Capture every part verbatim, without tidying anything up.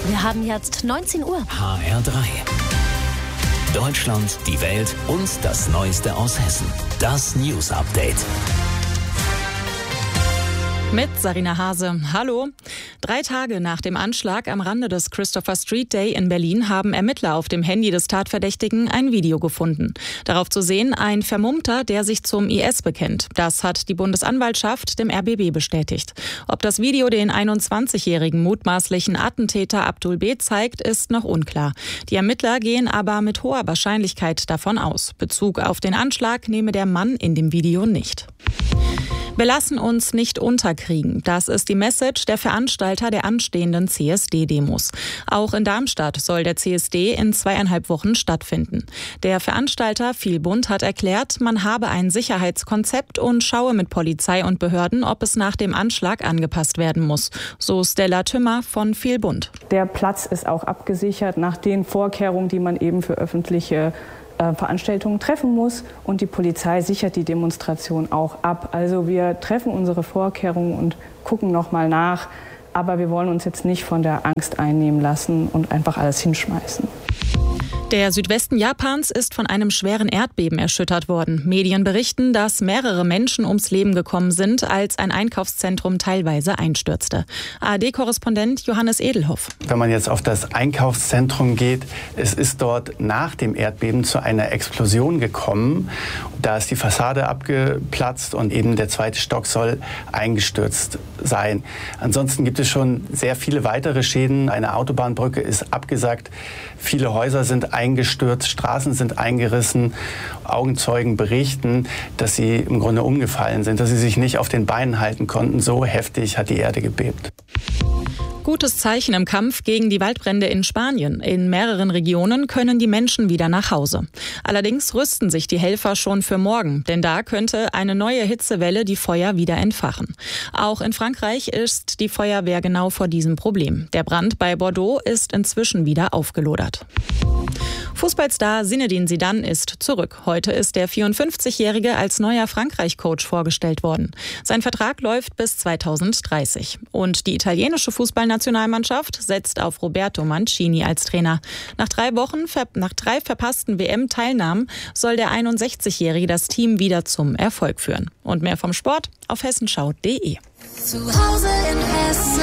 Wir haben jetzt neunzehn Uhr. H R drei. Deutschland, die Welt und das Neueste aus Hessen. Das News Update. Mit Sarina Hase. Hallo. Drei Tage nach dem Anschlag am Rande des Christopher Street Day in Berlin haben Ermittler auf dem Handy des Tatverdächtigen ein Video gefunden. Darauf zu sehen ein Vermummter, der sich zum I S bekennt. Das hat die Bundesanwaltschaft dem R B B bestätigt. Ob das Video den einundzwanzigjährigen mutmaßlichen Attentäter Abdul B. zeigt, ist noch unklar. Die Ermittler gehen aber mit hoher Wahrscheinlichkeit davon aus. Bezug auf den Anschlag nehme der Mann in dem Video nicht. Wir lassen uns nicht unterkriegen. Das ist die Message der Veranstalter der anstehenden C S D-Demos. Auch in Darmstadt soll der C S D in zweieinhalb Wochen stattfinden. Der Veranstalter Vielbund hat erklärt, man habe ein Sicherheitskonzept und schaue mit Polizei und Behörden, ob es nach dem Anschlag angepasst werden muss. So Stella Tümmer von Vielbund. Der Platz ist auch abgesichert nach den Vorkehrungen, die man eben für öffentliche Veranstaltungen treffen muss, und die Polizei sichert die Demonstration auch ab. Also wir treffen unsere Vorkehrungen und gucken noch mal nach, aber wir wollen uns jetzt nicht von der Angst einnehmen lassen und einfach alles hinschmeißen. Der Südwesten Japans ist von einem schweren Erdbeben erschüttert worden. Medien berichten, dass mehrere Menschen ums Leben gekommen sind, als ein Einkaufszentrum teilweise einstürzte. A R D-Korrespondent Johannes Edelhoff. Wenn man jetzt auf das Einkaufszentrum geht, es ist dort nach dem Erdbeben zu einer Explosion gekommen. Da ist die Fassade abgeplatzt und eben der zweite Stock soll eingestürzt sein. Ansonsten gibt es schon sehr viele weitere Schäden. Eine Autobahnbrücke ist abgesackt. Viele Häuser sind eingestürzt, Straßen sind eingerissen. Augenzeugen berichten, dass sie im Grunde umgefallen sind, dass sie sich nicht auf den Beinen halten konnten. So heftig hat die Erde gebebt. Gutes Zeichen im Kampf gegen die Waldbrände in Spanien. In mehreren Regionen können die Menschen wieder nach Hause. Allerdings rüsten sich die Helfer schon für morgen, denn da könnte eine neue Hitzewelle die Feuer wieder entfachen. Auch in Frankreich ist die Feuerwehr genau vor diesem Problem. Der Brand bei Bordeaux ist inzwischen wieder aufgelodert. Fußballstar Zinedine Zidane ist zurück. Heute ist der vierundfünfzigjährige als neuer Frankreich-Coach vorgestellt worden. Sein Vertrag läuft bis zweitausenddreißig. Und die italienische Fußballnationalmannschaft setzt auf Roberto Mancini als Trainer. Nach drei Wochen, nach drei verpassten W M-Teilnahmen soll der einundsechzigjährige das Team wieder zum Erfolg führen. Und mehr vom Sport auf hessenschau punkt de. Zu Hause in Hessen.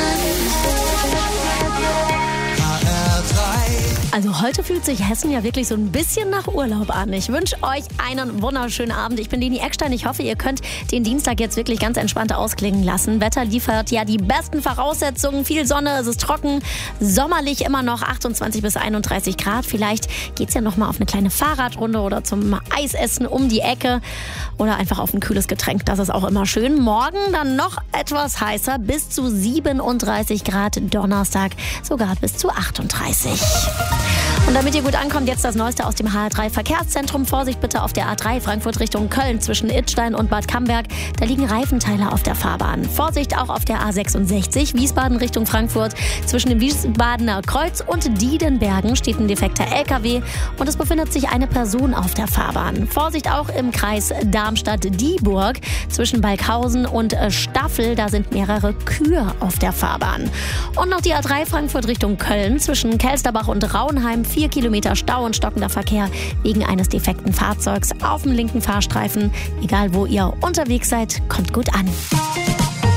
Also heute fühlt sich Hessen ja wirklich so ein bisschen nach Urlaub an. Ich wünsche euch einen wunderschönen Abend. Ich bin Leni Eckstein. Ich hoffe, ihr könnt den Dienstag jetzt wirklich ganz entspannt ausklingen lassen. Wetter liefert ja die besten Voraussetzungen. Viel Sonne, es ist trocken, sommerlich immer noch achtundzwanzig bis einunddreißig Grad. Vielleicht geht's ja noch mal auf eine kleine Fahrradrunde oder zum Eisessen um die Ecke oder einfach auf ein kühles Getränk. Das ist auch immer schön. Morgen dann noch etwas heißer, bis zu siebenunddreißig Grad. Donnerstag sogar bis zu achtunddreißig. Und damit ihr gut ankommt, jetzt das Neueste aus dem H R drei Verkehrszentrum. Vorsicht bitte auf der A drei Frankfurt Richtung Köln zwischen Idstein und Bad Camberg. Da liegen Reifenteile auf der Fahrbahn. Vorsicht auch auf der A sechsundsechzig Wiesbaden Richtung Frankfurt. Zwischen dem Wiesbadener Kreuz und Diedenbergen steht ein defekter L K W und es befindet sich eine Person auf der Fahrbahn. Vorsicht auch im Kreis Darmstadt-Dieburg zwischen Balkhausen und Staffel. Da sind mehrere Kühe auf der Fahrbahn. Und noch die A drei Frankfurt Richtung Köln zwischen Kelsterbach und Rauenheim. Vier Kilometer Stau und stockender Verkehr wegen eines defekten Fahrzeugs auf dem linken Fahrstreifen. Egal wo ihr unterwegs seid, kommt gut an.